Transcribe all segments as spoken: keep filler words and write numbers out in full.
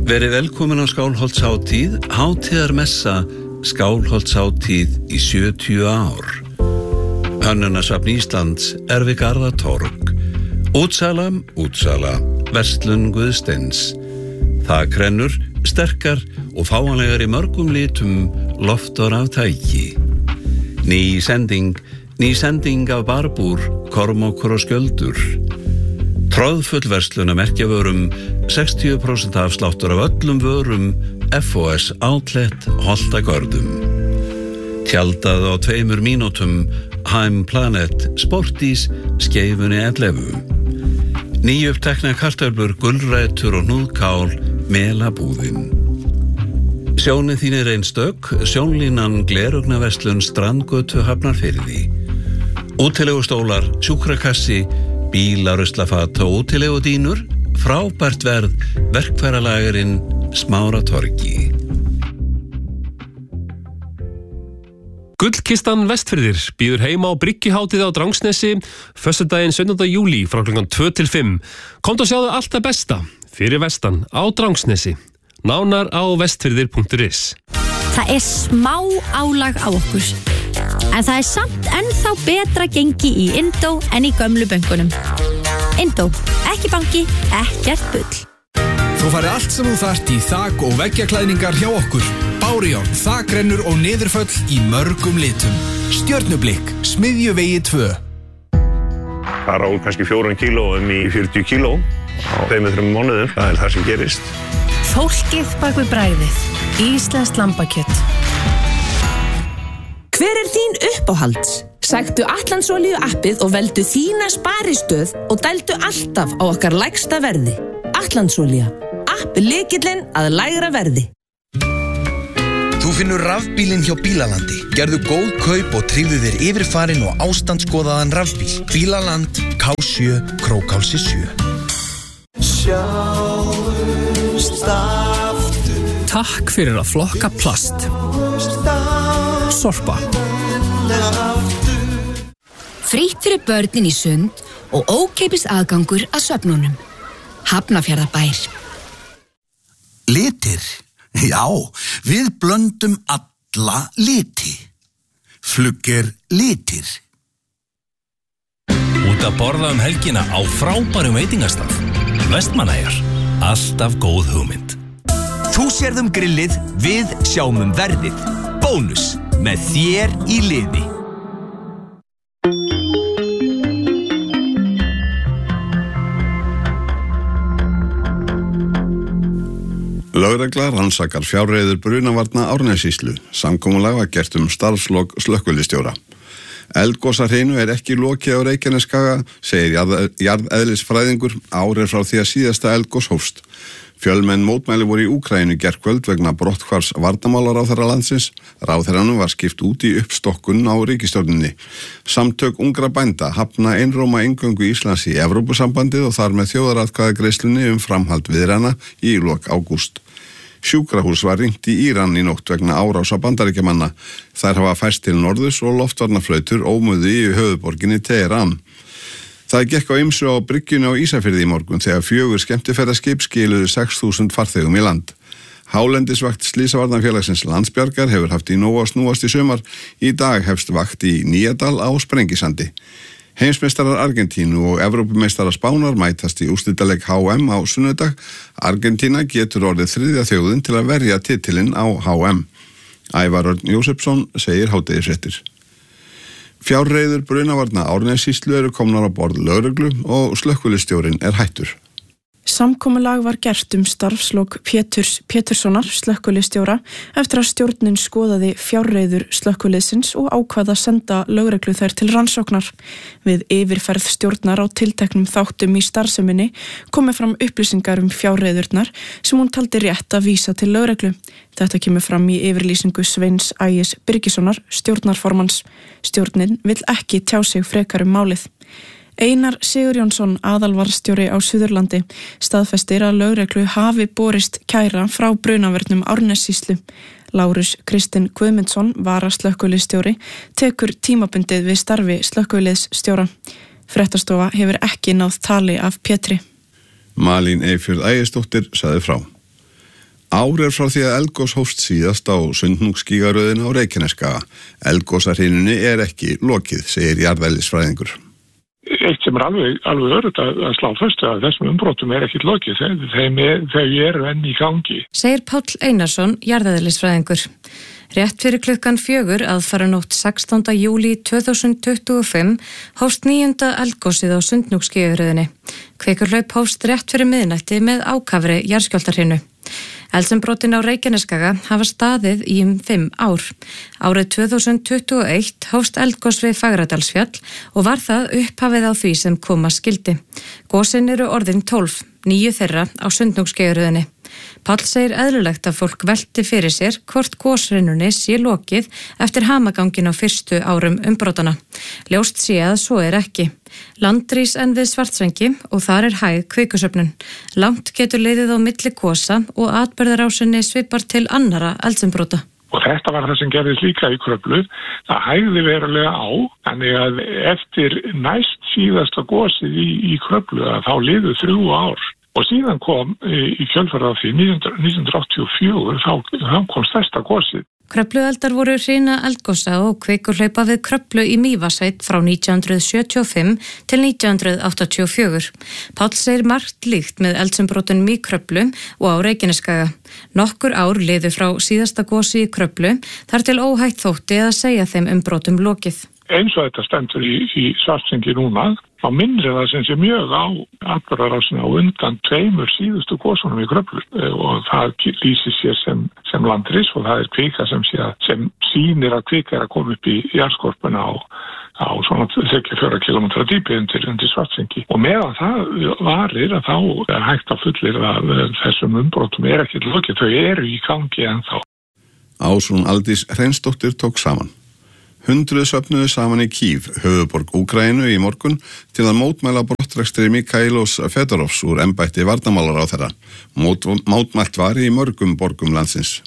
Verið velkomin á Skálholtshátíð, hátíðarmessa Skálholtshátíð í sjötíu ár. Hönnunasafn Íslands er við Garðatorg. Útsala, útsala, verslun Guðsteins. Þakrennur, sterkar og fáanlegar í mörgum litum, loftor af tæki. Ný sending, ný sending af barbúr, kormokkur og skjöldur. Tróðfull verslun að merkja vörum, sextíu prósent afsláttur af öllum vörum, F O S Outlet Holtagörðum. Tjaldað á tveimur mínútum, Heim Planet, Sportís, skeifunni ellefu. Nýjupptekna kartöflur, gulrætur og hnúðkál, melabúðin. Sjónið þín er einstök, sjónlínan glerugnaverslun Strandgötu Hafnarfirði. Útilegustólar, sjúkrakassi, bílaruslafat og útilegudínur, frábært verð, verkfæralagerinn Smáratorgi. Gullkistan Vestfirðir býður heima á Bryggjuhátíð á Drangsnesi föstudaginn sautjánda júlí frá klukkan tvö til fimm. Komdu og sjáðu allt það besta fyrir vestan á Drangsnesi. Nánar á vestfirðir punktur is. Það er smá álag á okkur, en það er samt ennþá betra gengi í Indó en í gömlu bönkunum. Indó, ekki banki, ekkert bull. Þú farið allt sem þú þarft í þak- og veggjaklæðningar hjá okkur. Bárujárn, þakrennur og niðurföll í mörgum litum. Stjörnublikk, Smiðjuvegi tvö. Það er á kannski fjórum kílóum í fjörutíu kíló á tveimur þremur mánuðum. Það er það sem gerist. Fólkið bak við bragðið. Íslenskt lambakjöt. Hver er þín uppáhalds? Sæktu Atlandsolíu appið og veldu þína sparistöð og dældu alltaf á okkar lægsta verði. Atlandsolía. App lykillinn að lægra verði. Þú finnur rafbílinn hjá Bílalandi. Gerðu góð kaup og tryggðu þér yfirfarinn og ástandskoðaðan rafbíl. Bílaland, K sjö, Krókálsi sjö. Sjáumst aftur. Takk fyrir að flokka plast. Sorpa. Frítt fyrir börnin í sund og ókeypis aðgangur að svefnunum. Hafnarfjarðarbær. Litir? Já, við blöndum alla liti. Flugger litir. Út að borða um helgina á frábærum veitingastað. Vestmannaeyjar. Alltaf góð hugmynd. Þú sérð um grillið, við sjáum um verðið. Bónus, með þér í liði. Lögregla rannsakar fjárreiður brunavarna Árnessýslu. Samkomulag var gert um starfslok slökkviliðsstjóra. Eldgosahreinu er ekki lokið á Reykjanesskaga, segir jarðeðlisfræðingur árið frá því að síðasta eldgos hófst. Fjölmenn mótmæli voru í Úkraínu gærkvöld vegna brotthvarfs varnarmálaráðherra landsins. Ráðherranum var skipt út í uppstokkun á ríkisstjórninni. Samtök ungra bænda hafna einróma inngöngu Íslands í Evrópusambandið og þar með þjóðaratkvæðagreiðslunni um framhald viðræðna í lok ágúst. Sjúkrahús var hringt í Íran í nótt vegna árása Bandaríkjamanna. Þær hafa færst til norðurs og loftvarnaflautur ómuðu í höfuðborginni Teheran. Það gekk á ýmsu á bryggjunni á Ísafirði í morgun þegar fjögur skemmtiferðaskip skiluðu sex þúsund farþegum í land. Hálendisvakt Slysavarnarfélagsins Landsbjargar hefur haft í nóg að snúast í sumar. Í dag hefst vakt í Nýjadal á Sprengisandi. Heimsmeistarar Argentínu og Evrópumeistarar Spánar mætast í úrslitaleik H M á sunnudag. Argentína getur orðið þriðja þjóðin til að verja titilinn á H M. Ævar Örn Jósepsson segir hádegisfréttir. Fjárreiður brunavarna Árnessýslu eru komnar á borð lögreglu og slökkviliðsstjórinn er hættur. Samkomulag var gert um starfslok Péturs Péturssonar slökkviliðsstjóra eftir að stjórnin skoðaði fjárreiður slökkviliðsins og ákvað að senda lögreglu þær til rannsóknar. Við yfirferð stjórnar á tilteknum þáttum í starfseminni komu fram upplýsingar um fjárreiðurnar sem hún taldi rétt að vísa til lögreglu. Þetta kemur fram í yfirlýsingu Sveins Ægis Birgissonar, stjórnarformans. Stjórnin vill ekki tjá sig frekar um málið. Einar Sigurjónsson, aðalvarðstjóri á Suðurlandi, staðfestir að lögreglu hafi borist kæra frá brunavörnum Árnessýslu. Lárus Kristinn Guðmundsson, varaslökkviliðsstjóri, tekur tímabundið við starfi slökkviliðsstjóra. Fréttastofa hefur ekki náð tali af Pétri. Malín Eyfjörð Ægisdóttir sagði frá. Ár er frá því að eldgos hófst síðast á Sundhnúksgígaröðina á Reykjanesskaga. Eldgosahrinunni er ekki lokið, segir jarðeðlisfræðingur. Eitt sem er alveg, alveg örugt að, að slá föstu að þessum umbrotum er ekkit lokið, þeim er, þau eru enn í gangi. Segir Páll Einarsson, jarðeðlisfræðingur. Rétt fyrir klukkan fjögur aðfaranótt sextánda júlí tvö þúsund tuttugu og fimm hófst níunda eldgosið á Sundhnúksgígaröðinni. Kveikurhlaup hófst rétt fyrir miðnætti með ákafri jarðskjálftahrinu. Eldsumbrotin á Reykjanesskaga hafa staðið í um fimm ár. Árið tvö þúsund tuttugu og eitt hófst eldgos við Fagradalsfjall og var það upphafið á því sem koma skildi. Gosin eru orðin tólf, níu þeirra á Sundhnúksgígaröðinni. Páll segir eðlilegt að fólk velti fyrir sér hvort gosrinnunni sé lokið eftir hamagangin á fyrstu árum umbrotana. Ljóst sé að svo er ekki. Landrís enn við Svartsengi og þar er hæg kvikusöfnun. Langt getur leiðið á milli gosa og atburðarásinni svipar til annara eldsumbrota. Og þetta var það sem gerðist líka í Kröflu. Það hægði verulega á, þannig að eftir næst síðasta gosið í, í Kröflu að þá liðu þrjú ár. Og síðan kom í kjölfarið af því nítján hundruð áttatíu og fjögur, þá, þá kom stærsta gosið. Kröflueldar voru hrina eldgosa og kveikurhlaupa við Kröflu í Mývatnssveit frá nítján hundruð sjötíu og fimm til nítján hundruð áttatíu og fjögur. Páll segir margt líkt með eldsumbrotunum í Kröflu og á Reykjanesskaga. Nokkur ár liðu frá síðasta gosi í Kröflu, þar til óhætt þótti að segja þeim umbrotum lokið. Eins og þetta stendur í, í Svartsengi núna, þá minnir það sem sé mjög á atburðarásina á undan tveimur síðustu gosunum í Kröflu og það lýsir sér sem, sem landris og það er kvika sem, sé, sem sýnir að kvika er að koma upp í jarðskorpuna á, á svona þrjátíu og fjóra kílómetra dýpi undir, undir Svartsengi. Og meðan það varir að þá er hægt að fullir að þessum umbrotum er ekki lokið, þau eru í gangi ennþá. Ásrún Aldís Hreinsdóttir tók saman. Hundruð söfnuðu saman í Kív, höfuðborg Úkraínu í morgun til að mótmæla brottrekstri Mikhailos Fedorovs úr embætti varnarmálaráðherra. Mót, mótmælt var í mörgum borgum landsins.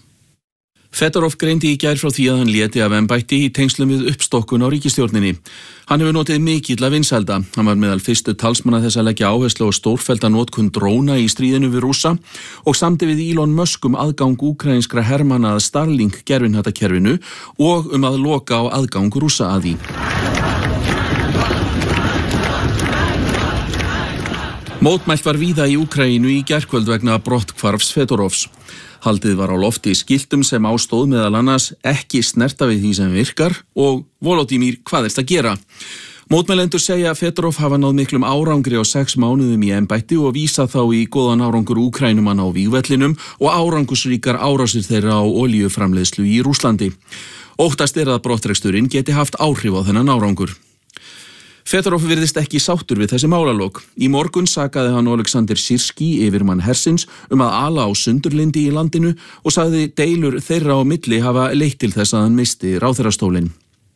Fedorov greindi í gær frá því að hann léti af embætti í tengslum við uppstokkun á ríkisstjórninni. Hann hefur notið mikilla vinsælda. Hann var meðal fyrstu talsmanna þess að leggja áherslu á stórfellda notkun dróna í stríðinu við Rússa og samdi við Elon Musk um aðgang úkraínskra hermanna að Starlink gervihnatakerfinu og um að loka á aðgang Rússa að því. Mótmælt var víða í Úkraínu í gærkvöld vegna brotthvarfs Fedorovs. Haldið var á lofti skiltum sem ástóð meðal annars ekki snerta við því sem virkar og Volodymyr, hvað ertu að gera? Mótmælendur segja að Fedorov hafa náð miklum árangri á sex mánuðum í embætti og vísa þá í góðan árangur Úkrænumanna á vígvellinum og árangusríkar árásir þeirra á olíuframleiðslu í Rússlandi. Óttast er að brottreksturinn geti haft áhrif á þennan árangur. Fedorov virðist ekki sáttur við þessi málalok. Í morgun sakaði hann Oleksandr Sirski, yfirmann hersins, um að ala á sundurlyndi í landinu og sagði deilur þeirra á milli hafa leitt til þess að hann misti ráðherrastólinn.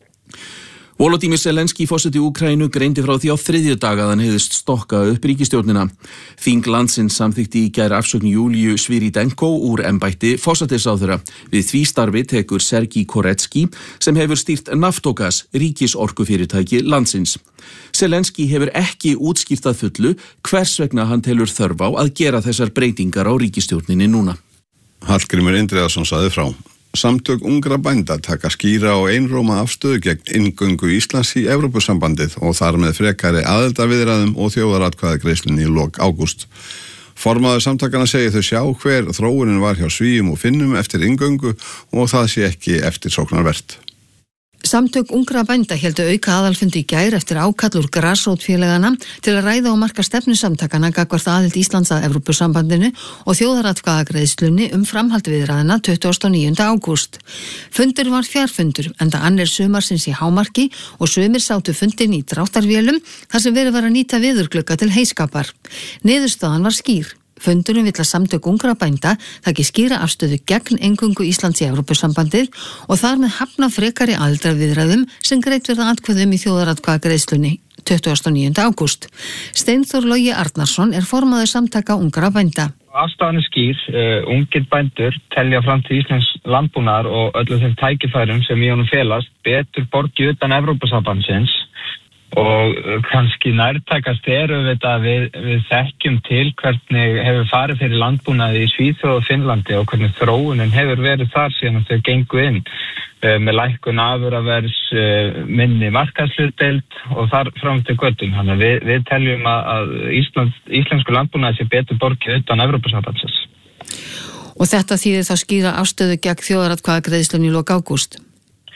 Volodymyr Zelenský, forseti Úkraínu, greindi frá því á þriðjudag að hann hefðist stokka upp ríkisstjórnina. Þing landsins samþykkti í gær afsögn Júlíu Sviridenko úr embætti forsætisráðherra. Við því starfi tekur Sergej Koretsky sem hefur stýrt Naftogas, ríkisorkufyrirtæki landsins. Zelenský hefur ekki útskýrt að fullu hvers vegna hann telur þörf á að gera þessar breytingar á ríkisstjórninni núna. Hallgrímur Indriðason sagði frá. Samtök ungra bænda taka skýra og einróma afstöðu gegn inngöngu Íslands í Evrópusambandið og þar með frekari aðildarviðræðum og þjóðaratkvæðagreiðslunni í lok ágúst. Formaður samtakana segir þau sjá hver þróunin var hjá Svíum og Finnum eftir inngöngu og það sé ekki eftirsóknarvert. Samtök ungra bænda héldu auka aðalfundi í gær eftir ákall úr grasrótfélagana til að ræða og marka stefnu samtakana gagnvart aðild Íslands að Evrópusambandinu og þjóðaratkvæðagreiðslunni um framhald viðræðna tuttugasta og níunda ágúst. Fundur var fjarfundur enda annir sumarsins í hámarki og sumir sátu fundin í dráttarvélum þar sem verið var að nýta viðurglugga til heyskapar. Niðurstaðan var skýr. Fundurinn vill að samtök ungra bænda taki skýra afstöðu gegn inngöngu Íslands í Evrópusambandið og þar með hafna frekari aðildarviðræðum sem greitt verða atkvæðum í þjóðaratkvæðagreiðslunni tuttugasta og níunda ágúst. Steinþór Logi Arnarsson er formaður samtaka ungra bænda. Afstæðan er skýr, uh, ungir bændur telja fram til Íslands landbúnaðar og öllum þeim tækifærum sem í honum felast betur borgið utan Evrópusambandsins Og kannski nærtækast er auðvitað við, við þekkjum til hvernig hefur farið fyrir landbúnaði í Svíþjóð og Finnlandi og hvernig þróunin hefur verið þar síðan þau gengu inn uh, með lækkun afurðaverðs, uh, minni markaðshlutdeild og þar fram til göttum. Þannig að við, við teljum að, að Ísland, íslensku landbúnaði sé betur borgið utan Evrópusambandsins. Og þetta þýðir þá skýra afstöðu gegn þjóðaratkvæðagreiðslunni í lok ágúst?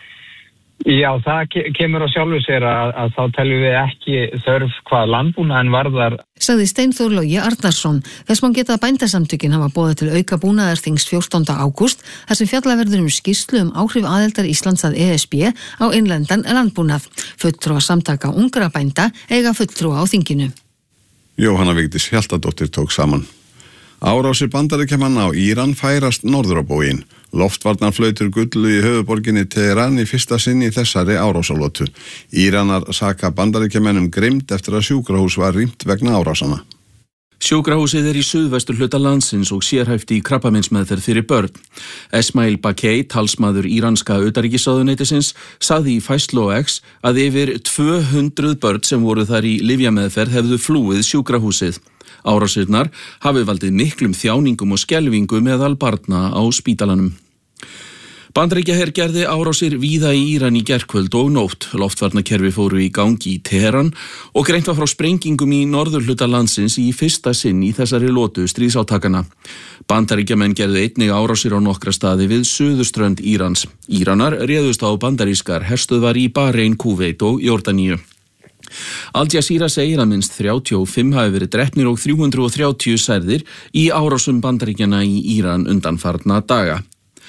Já, það kemur á sjálfu sér að, að þá teljum við ekki þörf hvað landbúnaðin varðar. Sagði Steinþór Logi Arnarsson. Þess má geta að bændasamtökin hafa boðið til auka búnaðarþings fjórtánda ágúst þar sem fjallaverður um skýrslu um áhrif aðildar Íslands að E S B á innlendan landbúnað. Fulltrúa samtaka ungra bænda eiga fulltrúa á þinginu. Jóhanna Vigdís Hjaltadóttir tók saman. Árásir Bandaríkjamanna á Íran færast norður á bóginn. Loftvarnarflautur gullu í höfuborginni Teheran í fyrsta sinn í þessari árásarlotu. Íranar saka Bandaríkjamenn um grimmd eftir að sjúkrahús var rýmt vegna árásana. Sjúkrahúsið er í suðvestur hluta landsins og sérhæft í krabbameinsmeðferð fyrir börn. Esmail Bakay, talsmaður íranska utanríkisráðuneytisins, sagði í Fæslu X að yfir tvö hundruð börn sem voru þar í lyfjameðferð hefðu flúið sjúkrahúsið. Árásirnar hafi valdið miklum þjáningum og skelfingu meðal barna á spítalanum. Bandaríkjaher gerði árásir víða í Íran í gærkvöld og nótt. Loftvarnakerfi fóru í gangi í Teheran og greint var frá sprengingum í norðurhluta landsins í fyrsta sinn í þessari lotu stríðsátakana. Bandaríkjamenn gerðu einnig árásir á nokkra staði við suðurströnd Írans. Íranar réðust á bandarískar herstöðvar í Bahrein, Kúveit og Jórdaníu. Al Jazeera segir að minnst þrjátíu og fimm hafi verið drepnir og þrjú hundruð og þrjátíu særðir í árásum Bandaríkjanna í Íran undanfarna daga.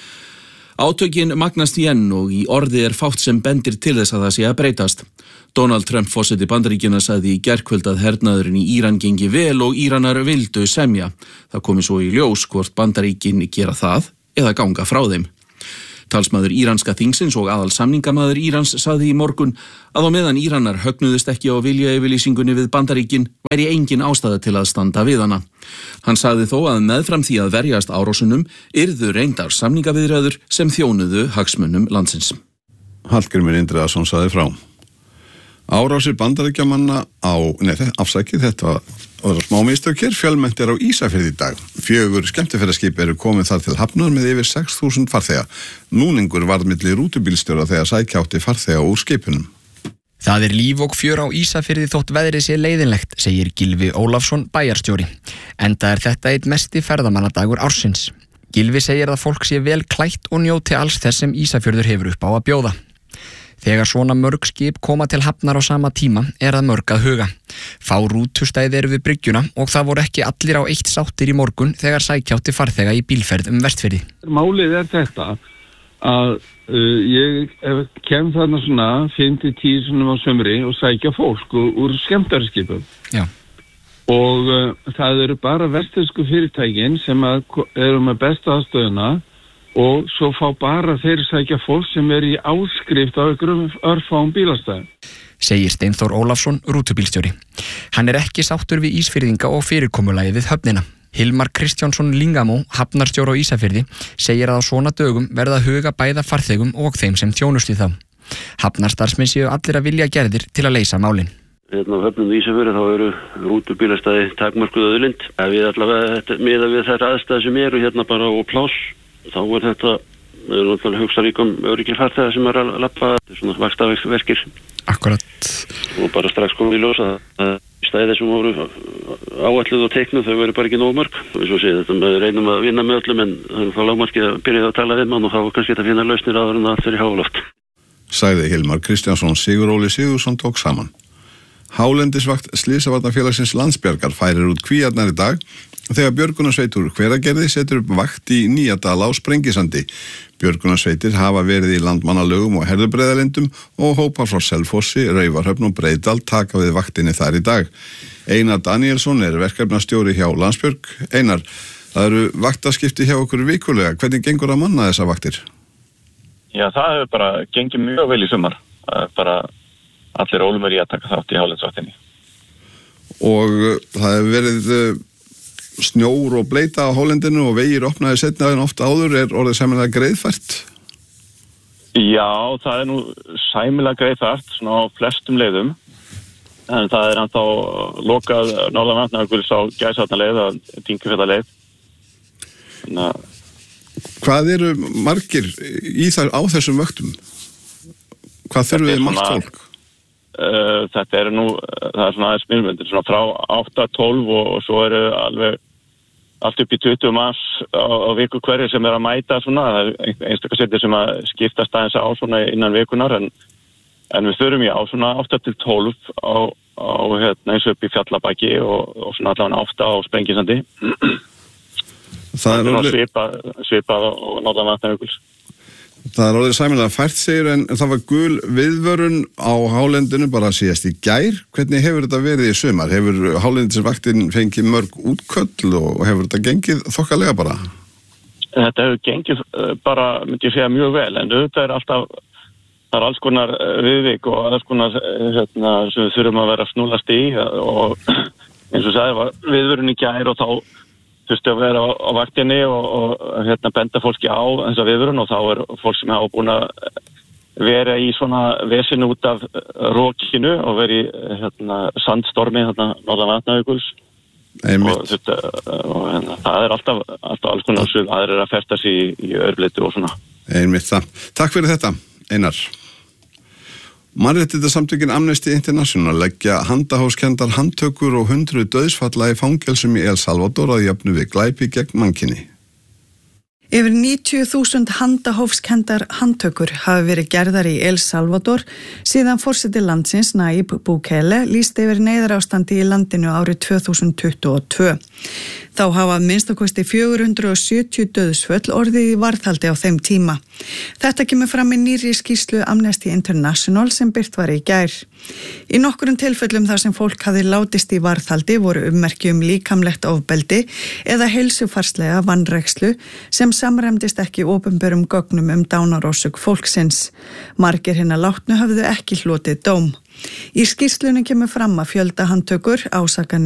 Átökin magnast í enn og í orði er fátt sem bendir til þess að það sé að breytast. Donald Trump forseti Bandaríkjanna sagði í gærkvöld að hernaðurinn í Íran gengi vel og Íranar vildu semja. Það komi svo í ljós hvort Bandaríkin gera það eða ganga frá þeim. Talsmaður íranska þingsins og aðal samningamaður Írans sagði í morgun að á meðan Íranar högnuðust ekki á viljayfirlýsingunni við Bandaríkin væri engin ástæða til að standa við hana. Hann sagði þó að meðfram því að verjast árásunum yrðu reyndar samningaviðræður sem þjónuðu hagsmunum landsins. Hallgrímur Indriðason sagði frá. Árásir Bandaríkjamanna á, neða, afsækið, þetta var smá mistök hér, fjölmennt er á Ísafirði í dag. Fjögur skemmtiferðaskip eru komið þar til hafnar með yfir sex þúsund farþega. Núningur varð milli rútubílstjóra þegar sækja átti farþega úr skipunum. Það er líf og fjör á Ísafirði þótt veðrið sé leiðinlegt, segir Gylfi Ólafsson bæjarstjóri. Enda er þetta eitt mesti ferðamannadagur ársins. Gylfi segir að fólk sé vel klætt og njóti alls þess sem Ísafjörður hefur upp á að bjóða. Þegar svona mörg skip koma til hafnar á sama tíma er það mörg að huga. Fá rútustæði eru við bryggjuna og það voru ekki allir á eitt sáttir í morgun þegar sækjátti farþega í bílferð um Vestfirði. Málið er þetta að uh, ég kem þarna svona fimm til tíu sunnum á sömri og sækja fólk úr skemmtarskipum. Já. Og uh, það eru bara vestfirsku fyrirtækin sem að, eru með besta aðstöðuna og svo fá bara þeir sækja fólk sem er í áskrift á einhverjum örfáum bílastæðum. Segir Steinþór Ólafsson, rútubílstjóri. Hann er ekki sáttur við Ísfirðinga og fyrirkomulagið við höfnina. Hilmar Kristjánsson Lingamó, hafnarstjóri á Ísafirði, segir að á svona dögum verða að huga bæða farþegum og þeim sem þjónustu þá. Hafnarstarfsmenn séu allir að vilja gerðir til að leysa málin. Hérna á höfnum í Ísafirði þá eru rútubílastæði takmörkuð auðlind. Ef við allavega miða við þær aðstæði sem eru hérna bara og pláss, þá er þetta, við erum náttúrulega hugsa líka um öryggir farþega sem er að lappa, þetta er svona vaxtaverkir. Akkurat. Og bara strax komið í ljós að stæði sem voru áætluð og teiknuð, þau veru bara ekki nógu mörg. Við svo séð þetta, við reynum að vinna með öllum en það er þá lágmarkið að byrja að tala við mann og þá kannski þetta finna lausnir áður en það fyrir háloft. Sagði Hilmar Kristjánsson. Sigur Óli Sigursson tók saman. Hálendisvakt Slysavarnafélagsins Landsbjargar færir út kvíarnar í dag þegar björgunarsveitur Hveragerði setur upp vakt í Nýjadala á Sprengisandi. Björgunarsveitir hafa verið í landmannalögum og herðubreiðalindum og hópar frá Selfossi, Raufarhöfn og Breiðdal taka við vaktinni þar í dag. Einar Danielsson er verkefnastjóri hjá Landsbjörg. Einar, það eru vaktaskipti hjá okkur vikulega. Hvernig gengur að manna þessa vaktir? Já, það hefur bara gengið mjög vel í sumar. Það er bara allir ólumur í að taka þátt í hálendisvaktinni. Og það hefur verið snjór og bleita á hálendinu og vegir opnaði setna en ofta áður, er orðið sæmilega greiðfært? Já, það er nú sæmilega greiðfært svona á flestum leiðum. en það er hann þá lokað norðan Vatnajökuls á Gæsavatnaleið að Dingafjallaleið. Þannig að Hvað eru margir í þar, á þessum vöktum? Hvað þurfum við margt fólk? Uh, þetta er nú, það er svona aðeins mismunandi, svona frá átta til tólf og, og svo eru alveg allt upp í tuttugu manns á, á viku hverju sem er að mæta svona, það er einstakar settir sem að skiptast aðeins á svona innan vikunar en, en við þurfum já svona átta til tólf á, á hérna eins og upp í Fjallabaki og, og svona allavega átta á Sprengisandi. Það er orðið svipað, svipað og norðan Vatnajökuls. Það er orðið sæmilega fært segir en það var gul viðvörun á hálendinu bara síðast í gær. Hvernig hefur þetta verið í sumar? Hefur hálendisvaktin fengið mörg útköll og hefur þetta gengið þokkalega bara? Þetta hefur gengið bara, myndi ég segja, mjög vel en þetta er alltaf, það er alls konar viðvik og alls konar hérna, sem við þurfum að vera snúlast í og eins og sagði var viðvörun í gær og þá þurfti að vera á, á vaktinni og, og hérna benda fólki á þessa viðvörun og þá er fólk sem hafa búin að vera í svona vesin út af rokinu og veri hérna sandstormi hérna norðan Vatnajökuls og, þetta, og hérna, það er alltaf, alltaf alls konar sem aðrir að festa sig í, í örblitu og svona. Einmitt það. Takk fyrir þetta, Einar. Mannréttindasamtökin Amnesty International leggja handahófskendar handtökur og hundruð dauðsfalla í fangelsum í El Salvador að jöfnu við glæpi gegn mannkyni. Yfir níutíu þúsund handahófskendar handtökur hafi verið gerðar í El Salvador síðan forseti landsins Nayib Bukele lýsti yfir neyðarástandi í landinu árið tvö þúsund tuttugu og tvö. Þá hafa minnstakosti fjögur hundruð sjötíu dauðsföll orðið í varðhaldi á þeim tíma. Þetta kemur fram í nýrri skýrslu Amnesty International sem birt var í gær. Í nokkurum tilfellum þar sem fólk hafi látist í varðhaldi voru ummerki um líkamlegt ofbeldi eða heilsufarslega vanrækslu sem samræmdist ekki opinberum gögnum um dánarorsök fólksins. Margir hinna látnu höfðu ekki hlotið dóm. Í skýrslunni kemur fram að fjöldahandtökur, ásakanir